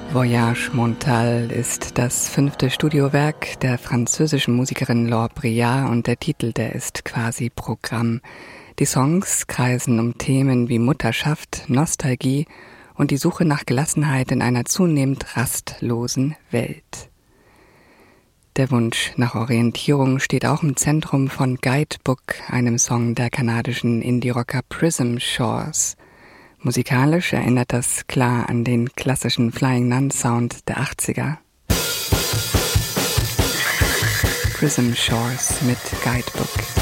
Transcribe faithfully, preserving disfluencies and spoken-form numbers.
Voyage Montale ist das fünfte Studiowerk der französischen Musikerin Laure Briard und der Titel, der ist quasi Programm. Die Songs kreisen um Themen wie Mutterschaft, Nostalgie und die Suche nach Gelassenheit in einer zunehmend rastlosen Welt. Der Wunsch nach Orientierung steht auch im Zentrum von Guidebook, einem Song der kanadischen Indie-Rocker Prism Shores. Musikalisch erinnert das klar an den klassischen Flying Nun Sound der achtziger. Prism Shores mit Guidebook.